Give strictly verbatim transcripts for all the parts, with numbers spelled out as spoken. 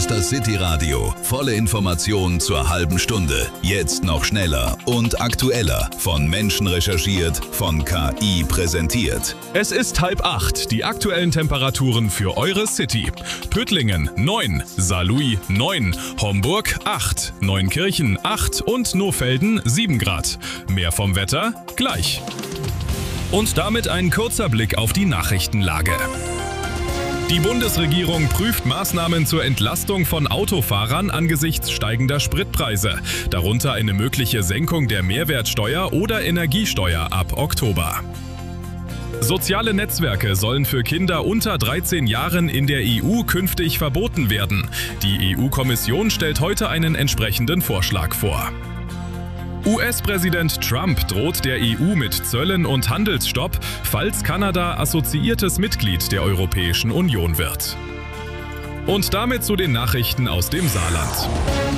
ist das City Radio. Volle Informationen zur halben Stunde. Jetzt noch schneller und aktueller. Von Menschen recherchiert, von K I präsentiert. Es ist halb acht. Die aktuellen Temperaturen für eure City. Püttlingen neun, Saarlouis neun, Homburg acht, Neunkirchen acht und Nohfelden sieben Grad. Mehr vom Wetter gleich. Und damit ein kurzer Blick auf die Nachrichtenlage. Die Bundesregierung prüft Maßnahmen zur Entlastung von Autofahrern angesichts steigender Spritpreise, darunter eine mögliche Senkung der Mehrwertsteuer oder Energiesteuer ab Oktober. Soziale Netzwerke sollen für Kinder unter dreizehn Jahren in der E U künftig verboten werden. Die E U-Kommission stellt heute einen entsprechenden Vorschlag vor. U S-Präsident Trump droht der E U mit Zöllen und Handelsstopp, falls Kanada assoziiertes Mitglied der Europäischen Union wird. Und damit zu den Nachrichten aus dem Saarland.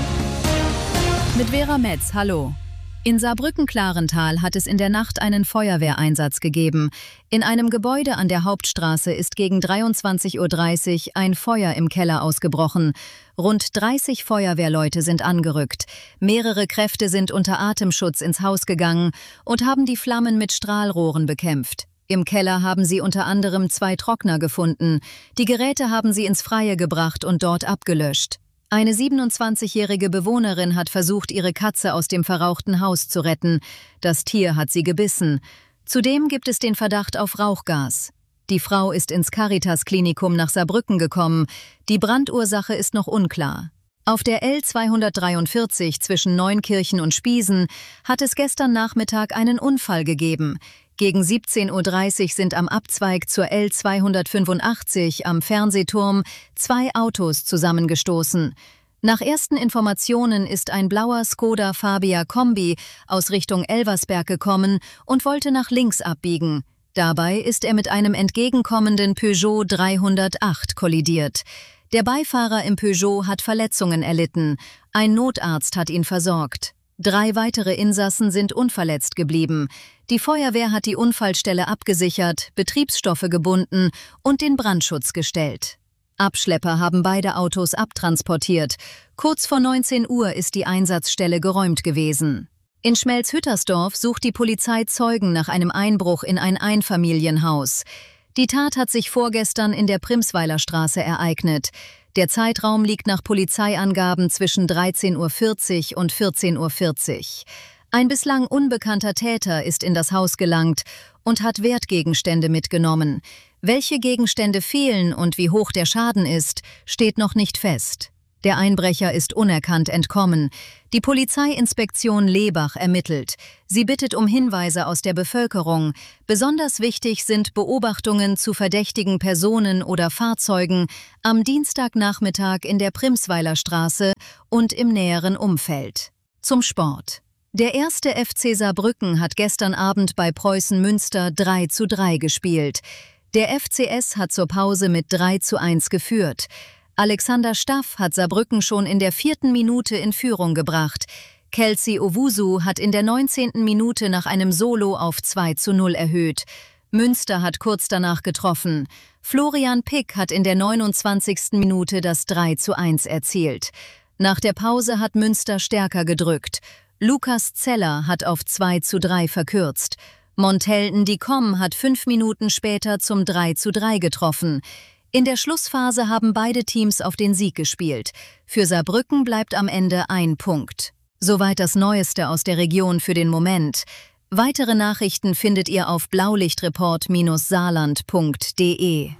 Mit Vera Metz, hallo. In Saarbrücken-Klarental hat es in der Nacht einen Feuerwehreinsatz gegeben. In einem Gebäude an der Hauptstraße ist gegen dreiundzwanzig Uhr dreißig ein Feuer im Keller ausgebrochen. Rund dreißig Feuerwehrleute sind angerückt. Mehrere Kräfte sind unter Atemschutz ins Haus gegangen und haben die Flammen mit Strahlrohren bekämpft. Im Keller haben sie unter anderem zwei Trockner gefunden. Die Geräte haben sie ins Freie gebracht und dort abgelöscht. Eine siebenundzwanzigjährige Bewohnerin hat versucht, ihre Katze aus dem verrauchten Haus zu retten. Das Tier hat sie gebissen. Zudem gibt es den Verdacht auf Rauchgas. Die Frau ist ins Caritas-Klinikum nach Saarbrücken gekommen. Die Brandursache ist noch unklar. Auf der L zweihundertdreiundvierzig zwischen Neunkirchen und Spiesen hat es gestern Nachmittag einen Unfall gegeben. Gegen siebzehn Uhr dreißig sind am Abzweig zur L zweihundertfünfundachtzig am Fernsehturm zwei Autos zusammengestoßen. Nach ersten Informationen ist ein blauer Skoda Fabia Kombi aus Richtung Elversberg gekommen und wollte nach links abbiegen. Dabei ist er mit einem entgegenkommenden Peugeot dreihundertacht kollidiert. Der Beifahrer im Peugeot hat Verletzungen erlitten. Ein Notarzt hat ihn versorgt. Drei weitere Insassen sind unverletzt geblieben. Die Feuerwehr hat die Unfallstelle abgesichert, Betriebsstoffe gebunden und den Brandschutz gestellt. Abschlepper haben beide Autos abtransportiert. Kurz vor neunzehn Uhr ist die Einsatzstelle geräumt gewesen. In Schmelz-Hüttersdorf sucht die Polizei Zeugen nach einem Einbruch in ein Einfamilienhaus. Die Tat hat sich vorgestern in der Primsweiler Straße ereignet. Der Zeitraum liegt nach Polizeiangaben zwischen dreizehn Uhr vierzig und vierzehn Uhr vierzig. Ein bislang unbekannter Täter ist in das Haus gelangt und hat Wertgegenstände mitgenommen. Welche Gegenstände fehlen und wie hoch der Schaden ist, steht noch nicht fest. Der Einbrecher ist unerkannt entkommen. Die Polizeiinspektion Lebach ermittelt. Sie bittet um Hinweise aus der Bevölkerung. Besonders wichtig sind Beobachtungen zu verdächtigen Personen oder Fahrzeugen am Dienstagnachmittag in der Primsweiler Straße und im näheren Umfeld. Zum Sport. Der erste F C Saarbrücken hat gestern Abend bei Preußen Münster drei zu drei gespielt. Der F C S hat zur Pause mit drei zu eins geführt. Alexander Staff hat Saarbrücken schon in der vierten Minute in Führung gebracht. Kelsey Owusu hat in der neunzehnten Minute nach einem Solo auf zwei zu null erhöht. Münster hat kurz danach getroffen. Florian Pick hat in der neunundzwanzigsten Minute das drei zu eins erzielt. Nach der Pause hat Münster stärker gedrückt. Lukas Zeller hat auf zwei zu drei verkürzt. Montel Ndicom hat fünf Minuten später zum drei zu drei getroffen. In der Schlussphase haben beide Teams auf den Sieg gespielt. Für Saarbrücken bleibt am Ende ein Punkt. Soweit das Neueste aus der Region für den Moment. Weitere Nachrichten findet ihr auf blaulichtreport saarland punkt de.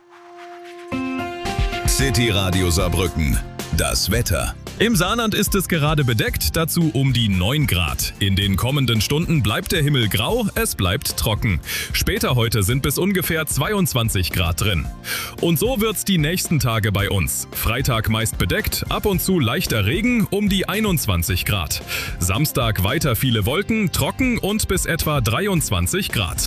City Radio Saarbrücken. Das Wetter. Im Saarland ist es gerade bedeckt, dazu um die neun Grad. In den kommenden Stunden bleibt der Himmel grau, es bleibt trocken. Später heute sind bis ungefähr zweiundzwanzig Grad drin. Und so wird's die nächsten Tage bei uns. Freitag meist bedeckt, ab und zu leichter Regen um die einundzwanzig Grad. Samstag weiter viele Wolken, trocken und bis etwa dreiundzwanzig Grad.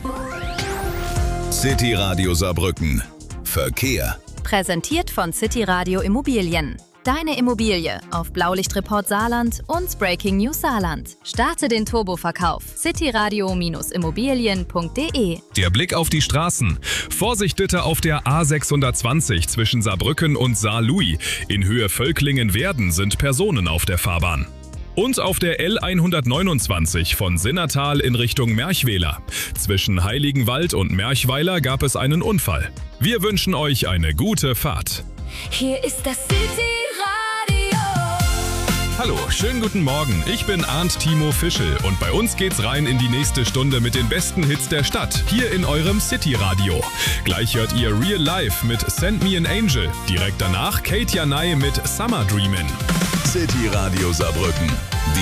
City Radio Saarbrücken. Verkehr. Präsentiert von City Radio Immobilien. Deine Immobilie auf Blaulichtreport Saarland und Breaking News Saarland. Starte den Turboverkauf. cityradio immobilien punkt de. Der Blick auf die Straßen. Vorsicht bitte auf der A sechshundertzwanzig zwischen Saarbrücken und Saarlouis. In Höhe Völklingen-Werden sind Personen auf der Fahrbahn. Und auf der L hundertneunundzwanzig von Sinnertal in Richtung Merchweiler. Zwischen Heiligenwald und Merchweiler gab es einen Unfall. Wir wünschen euch eine gute Fahrt. Hier ist das City Radio. Hallo, schönen guten Morgen. Ich bin Arndt Timo Fischel und bei uns geht's rein in die nächste Stunde mit den besten Hits der Stadt, hier in eurem City Radio. Gleich hört ihr Real Life mit Send Me an Angel. Direkt danach Kate Janai mit Summer Dreamin'. City Radio Saarbrücken.